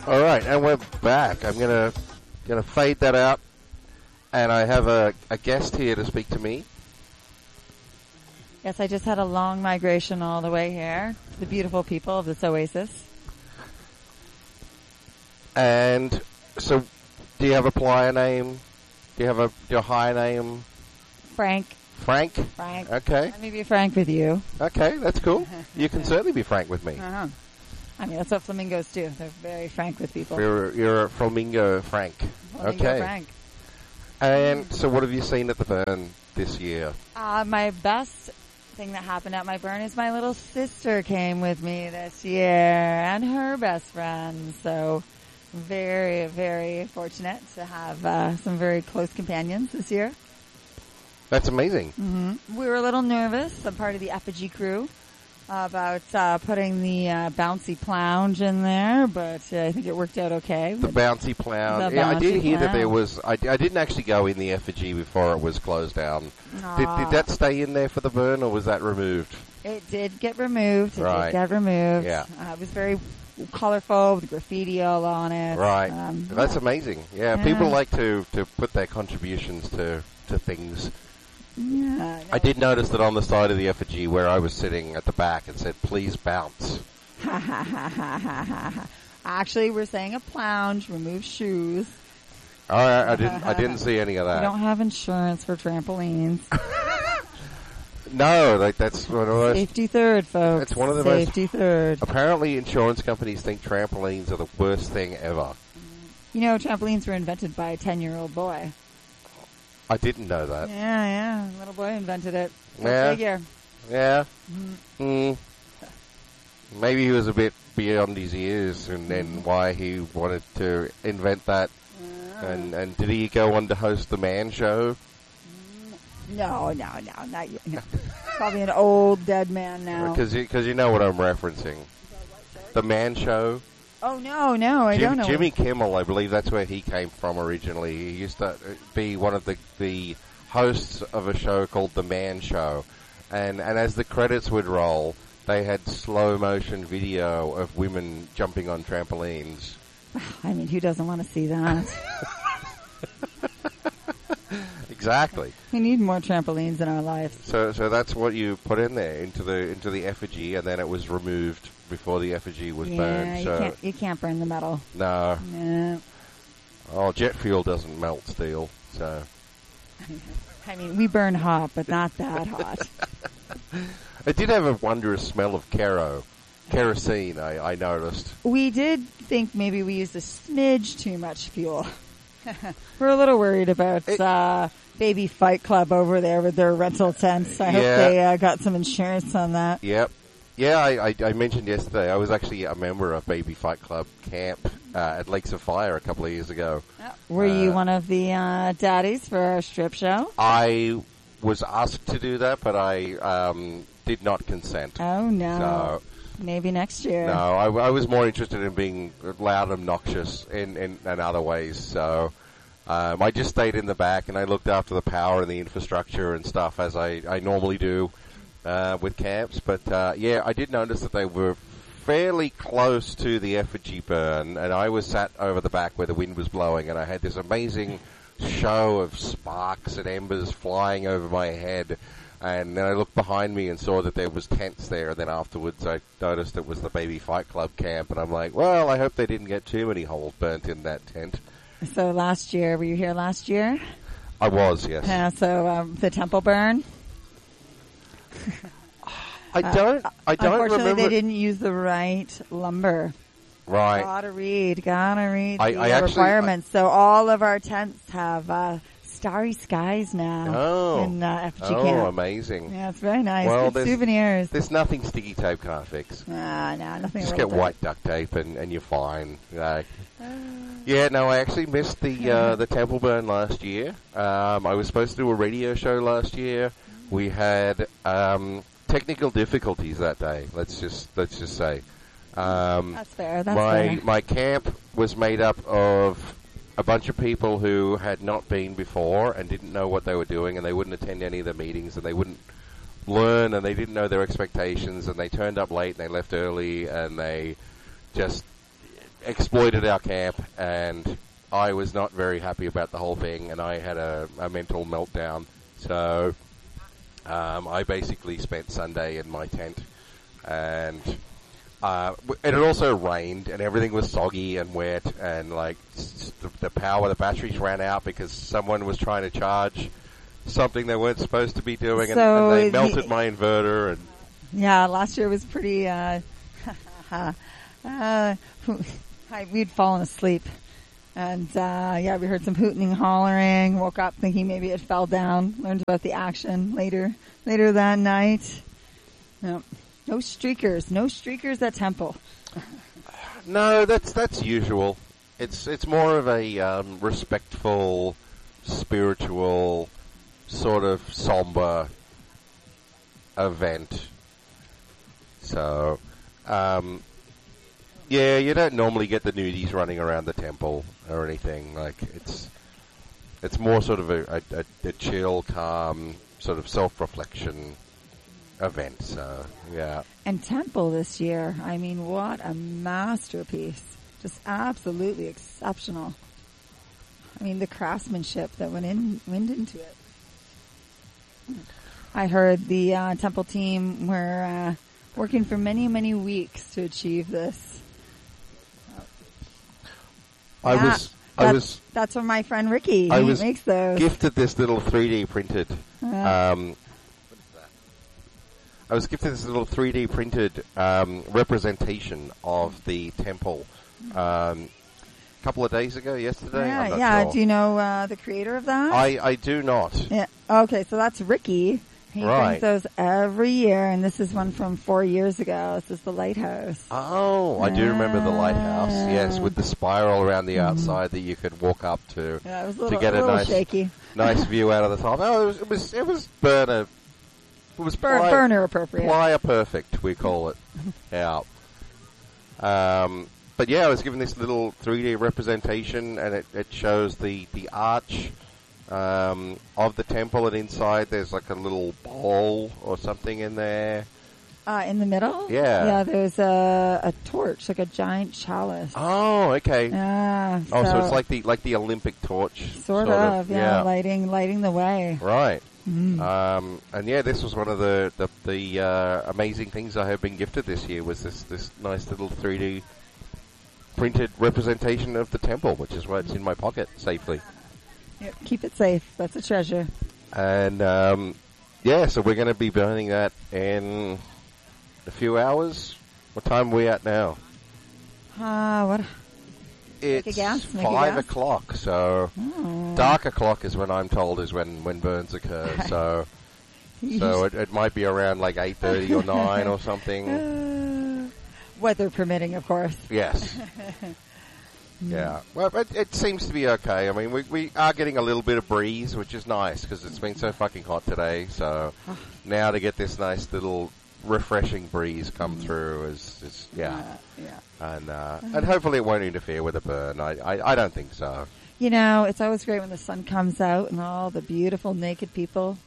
All right, and we're back. I'm gonna fade that out, and I have a guest here to speak to me. Yes, I just had a long migration all the way here. The beautiful people of this oasis. And so, do you have a playa name? Do you have your high name? Frank. Frank? Frank. Okay. Let me be frank with you. Okay, that's cool. You can certainly be frank with me. Uh-huh. I mean, that's what flamingos do. They're very frank with people. You're a flamingo Frank. Flamingo okay. Frank. And so what have you seen at the burn this year? My best thing that happened at my burn is my little sister came with me this year and her best friend. So very, very fortunate to have some very close companions this year. That's amazing. Mm-hmm. We were a little nervous. I'm part of the effigy crew about putting the bouncy plounge in there, but I think it worked out okay. The bouncy plounge. Yeah, I did hear that there was. I didn't actually go in the effigy before it was closed down. Did that stay in there for the burn, or was that removed? It did get removed. Right. Yeah. It was very colorful with graffiti all on it. Right. That's amazing. Yeah, people like to put their contributions to things. Yeah, no. I did notice that on the side of the effigy where I was sitting at the back, it said, "Please bounce." Actually, we're saying a plounge, remove shoes. All right, I didn't see any of that. We don't have insurance for trampolines. No, that's one of those. Safety third, folks. It's one of the Safety third. Apparently, insurance companies think trampolines are the worst thing ever. You know, trampolines were invented by a 10-year-old boy. I didn't know that. Yeah. Little boy invented it. Yeah. Figure. Yeah. Maybe he was a bit beyond his years, and then why he wanted to invent that. And did he go on to host the Man Show? No, not yet. No. Probably an old dead man now. Because you know what I'm referencing. The Man Show. Oh, no, I don't know. Jimmy Kimmel, I believe that's where he came from originally. He used to be one of the hosts of a show called The Man Show. And as the credits would roll, they had slow motion video of women jumping on trampolines. I mean, who doesn't want to see that? Exactly. We need more trampolines in our lives. So that's what you put in there into the effigy, and then it was removed before the effigy was burned. So you can't burn the metal. No. Yeah. Oh, jet fuel doesn't melt steel, so. I mean, we burn hot, but not that hot. It did have a wondrous smell of kerosene, I noticed. We did think maybe we used a smidge too much fuel. We're a little worried about Baby Fight Club over there with their rental tents. I hope they got some insurance on that. Yep. Yeah, I mentioned yesterday, I was actually a member of Baby Fight Club camp at Lakes of Fire a couple of years ago. Were you one of the daddies for our strip show? I was asked to do that, but I did not consent. Oh, no. So, maybe next year. No, I was more interested in being loud and obnoxious in other ways. So I just stayed in the back and I looked after the power and the infrastructure and stuff as I normally do with camps. But I did notice that they were fairly close to the effigy burn, and I was sat over the back where the wind was blowing, and I had this amazing show of sparks and embers flying over my head. And then I looked behind me and saw that there was tents there. And then afterwards I noticed it was the Baby Fight Club camp. And I'm like, well, I hope they didn't get too many holes burnt in that tent. So last year, were you here last year? I was, yes. So the temple burn? I don't unfortunately, remember. they didn't use the right lumber. Right. Gotta read the requirements. So all of our tents have starry skies now in FG camp. Oh, amazing. Yeah, it's very nice. Well, good souvenirs. There's nothing sticky tape can't fix. No, nothing. Just get white duct tape and you're fine. Yeah, no, I actually missed the temple burn last year. I was supposed to do a radio show last year. We had technical difficulties that day. Let's just say. That's fair. Fair. My camp was made up of a bunch of people who had not been before and didn't know what they were doing, and they wouldn't attend any of the meetings, and they wouldn't learn, and they didn't know their expectations, and they turned up late, and they left early, and they just exploited our camp, and I was not very happy about the whole thing, and I had a mental meltdown. So I basically spent Sunday in my tent, and it had also rained, and everything was soggy and wet, and like the power, the batteries ran out because someone was trying to charge something they weren't supposed to be doing, and they melted my inverter. And yeah, last year was pretty. We'd fallen asleep, and we heard some hooting and hollering. Woke up thinking maybe it fell down. Learned about the action later that night. No streakers at Temple. No, that's usual. It's more of a respectful, spiritual, sort of somber event. So, you don't normally get the nudies running around the temple or anything. Like it's more sort of a chill, calm, sort of self-reflection event. So, yeah. And Temple this year, I mean, what a masterpiece. Just absolutely exceptional. I mean, the craftsmanship that went into it. I heard the Temple team were working for many, many weeks to achieve this. That's from my friend Ricky. He makes those. Gifted this little 3D printed. I was gifted this little 3D printed representation of the temple a couple of days ago, yesterday. Yeah. Sure. Do you know the creator of that? I do not. Yeah. Okay, so that's Ricky. He brings those every year, and this is one from 4 years ago. This is the lighthouse. Oh, I do remember the lighthouse. Yes, with the spiral around the outside that you could walk up to. Yeah, it was to get a nice, shaky. Nice view out of the top. Oh, it was burner. It was burner appropriate. Playa perfect, we call it. Yeah. But yeah, I was given this little 3D representation, and it shows the arch of the temple, and inside there's like a little bowl or something in there. In the middle? Yeah. Yeah, there's a torch, like a giant chalice. Oh, okay. Yeah. So it's like the Olympic torch. Sort of, yeah. Lighting the way. Right. And yeah, this was one of the amazing things I have been gifted this year, was this nice little 3D printed representation of the temple, which is why it's in my pocket safely. Yep, keep it safe. That's a treasure. And so we're going to be burning that in a few hours. What time are we at now? What? It's 5 o'clock, so dark o'clock is when I'm told is when burns occur. So it might be around like 8:30 or 9 or something. Weather permitting, of course. Yes. Yeah. Well, it seems to be okay. I mean, we are getting a little bit of breeze, which is nice because it's been so fucking hot today. So now to get this nice little refreshing breeze come through is and hopefully it won't interfere with the burn. I don't think so. You know, it's always great when the sun comes out and all the beautiful naked people.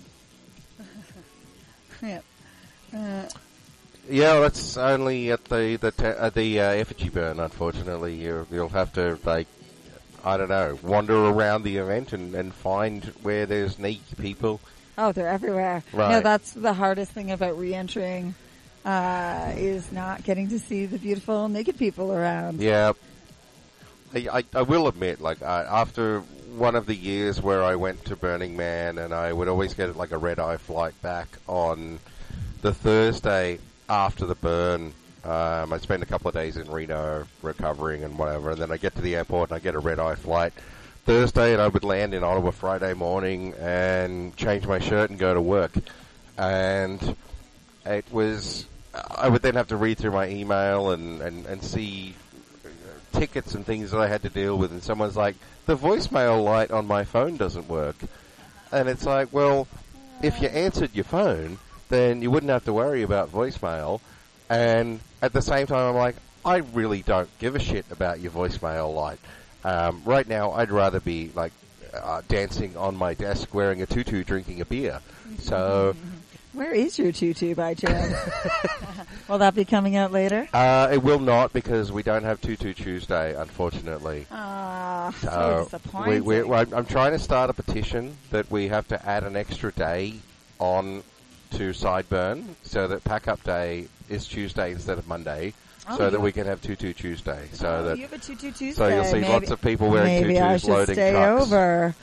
Yeah, that's only at the effigy burn. Unfortunately, you'll have to wander around the event and find where there's naked people. Oh, they're everywhere. Right. No, that's the hardest thing about re-entering, is not getting to see the beautiful naked people around. Yeah. I will admit, after one of the years where I went to Burning Man, and I would always get like a red-eye flight back on the Thursday after the burn. I spend a couple of days in Reno recovering and whatever, and then I get to the airport and I get a red-eye flight Thursday, and I would land in Ottawa Friday morning and change my shirt and go to work. And it was, I would then have to read through my email and see tickets and things that I had to deal with, and someone's like, the voicemail light on my phone doesn't work. And it's like, well, if you answered your phone, then you wouldn't have to worry about voicemail. And at the same time, I'm like, I really don't give a shit about your voicemail light. Right now, I'd rather be dancing on my desk wearing a tutu, drinking a beer. So Where is your tutu by chance? Will that be coming out later? It will not, because we don't have Tutu Tuesday, unfortunately. So disappointing. I'm trying to start a petition that we have to add an extra day on to Sideburn, so that Pack-Up Day is Tuesday instead of Monday, so that we can have Tutu Tuesday. So you have a Tutu Tuesday. So you'll see lots of people wearing maybe tutus I should loading stay trucks. over.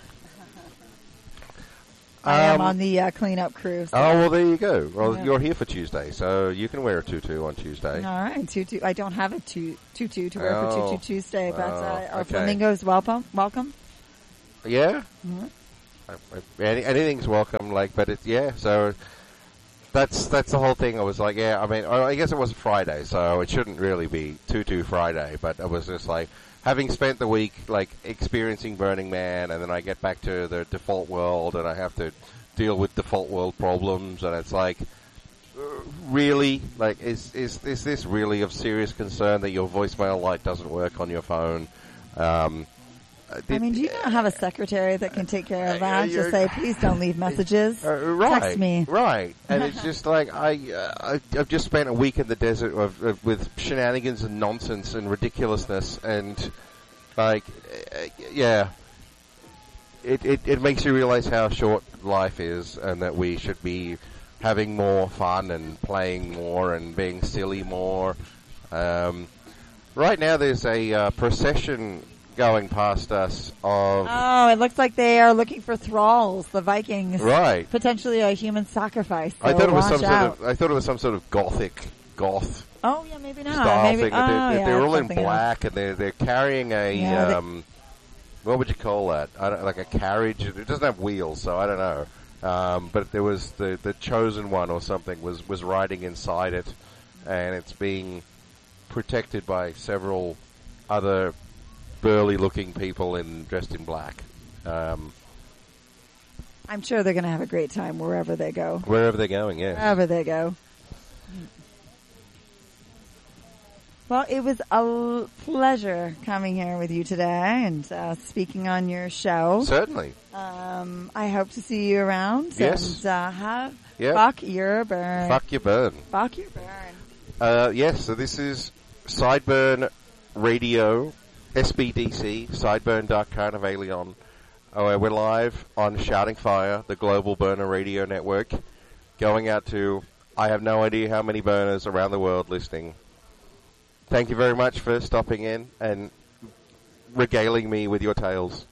I am on the cleanup crew. So. Oh, well, there you go. Well, you're here for Tuesday, so you can wear a tutu on Tuesday. All right, tutu. I don't have a tutu to wear for Tutu Tuesday, but our okay. flamingos welcome. Yeah? Mm-hmm. Anything's welcome, but it's, so that's the whole thing. I was like, I guess it was Friday, so it shouldn't really be Tutu Friday, but it was just like, having spent the week, experiencing Burning Man, and then I get back to the default world, and I have to deal with default world problems, and it's like, really? Is this really of serious concern that your voicemail light doesn't work on your phone? Do you not have a secretary that can take care of that? Just say, please don't leave messages. Right, text me. Right. And it's just like, I've just spent a week in the desert with shenanigans and nonsense and ridiculousness, and it makes you realize how short life is, and that we should be having more fun and playing more and being silly more. Right now there's a procession going past us of... Oh, it looks like they are looking for thralls, the Vikings. Right. Potentially a human sacrifice. So I thought it was some sort of goth. Oh yeah, maybe not. Style maybe. thing. They're all in black, and they're carrying a what would you call that? Like a carriage. It doesn't have wheels, so I don't know. But there was the chosen one or something was riding inside it, and it's being protected by several other burly-looking people dressed in black. I'm sure they're going to have a great time wherever they go. Wherever they're going, yes. Wherever they go. Well, it was a pleasure coming here with you today and speaking on your show. Certainly. I hope to see you around. Yes. And Fuck Your Burn. Fuck Your Burn. Fuck Your Burn. Yes, so this is Sideburn Radio, SBDC, Sideburn.Carnivalion. We're live on Shouting Fire, the global burner radio network, going out to, I have no idea how many burners around the world listening. Thank you very much for stopping in and regaling me with your tales.